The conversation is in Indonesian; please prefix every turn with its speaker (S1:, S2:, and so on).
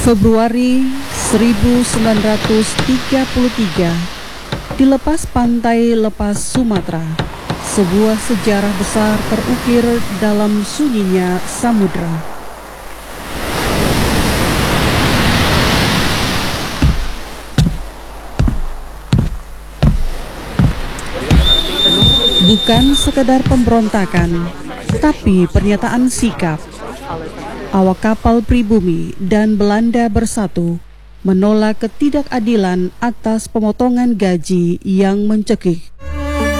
S1: Februari 1933, di lepas pantai lepas Sumatera, sebuah sejarah besar terukir dalam sunyinya samudra. Bukan sekedar pemberontakan, tapi pernyataan sikap. Awak kapal pribumi dan Belanda bersatu menolak ketidakadilan atas pemotongan gaji yang mencekik.